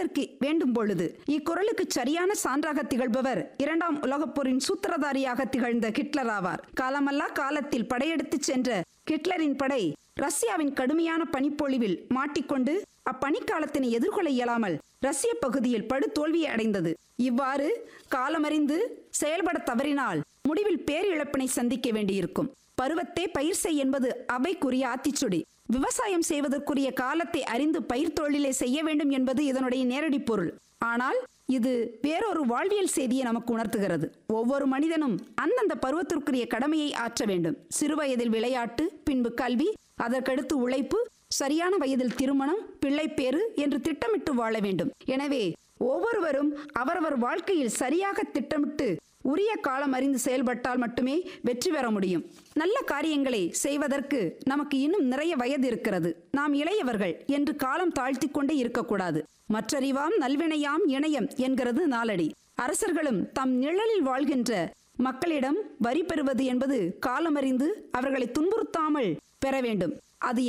வாழ்வதற்கு வேண்டும் பொழுது. இக்குறளுக்கு சரியான சான்றாக திகழ்பவர் இரண்டாம் உலகப் போரின் சூத்திரதாரியாக திகழ்ந்த ஹிட்லர் ஆவார். காலமல்லா காலத்தில் படையெடுத்துச் சென்ற ஹிட்லரின் படை ரஷ்யாவின் கடுமையான பனிப்பொழிவில் மாட்டிக்கொண்டு அப்பனிக்காலத்தினை எதிர்கொள்ள இயலாமல் ரஷ்ய பகுதியில் படு தோல்வியை அடைந்தது. இவ்வாறு காலமறிந்து செயல்பட தவறினால் முடிவில் பேரிழப்பினை சந்திக்க வேண்டியிருக்கும். பருவத்தே பயிர் செய் என்பது அவைக்குரிய ஆத்திச்சுடி. விவசாயம் செய்வதற்குரிய காலத்தை அறிந்து பயிர் தொழிலை செய்ய வேண்டும் என்பது இதனுடைய நேரடி பொருள். ஆனால் இது வேறொரு வாழ்வியல் செய்தியை நமக்கு உணர்த்துகிறது. ஒவ்வொரு மனிதனும் அந்தந்த பருவத்திற்குரிய கடமையை ஆற்ற வேண்டும். சிறுவயதில் விளையாட்டு, பின்பு கல்வி, அதற்கடுத்து உழைப்பு, சரியான வயதில் திருமணம், பிள்ளைப்பேறு என்று திட்டமிட்டு வாழ வேண்டும். எனவே ஒவ்வொருவரும் அவரவர் வாழ்க்கையில் சரியாக திட்டமிட்டு உரிய காலம் அறிந்து செயல்பட்டால் மட்டுமே வெற்றி பெற முடியும். நல்ல காரியங்களை செய்வதற்கு நமக்கு இன்னும் நிறைய வயது இருக்கிறது, நாம் இளையவர்கள் என்று காலம் தாழ்த்தி கொண்டே இருக்கக்கூடாது. மற்றறிவாம் நல்வினையாம் இணையம் என்கிறது நாலடி. அரசர்களும் தம் நிழலில் வாழ்கின்ற மக்களிடம் வரி பெறுவது என்பது காலமறிந்து அவர்களை துன்புறுத்தாமல் பெற வேண்டும். அது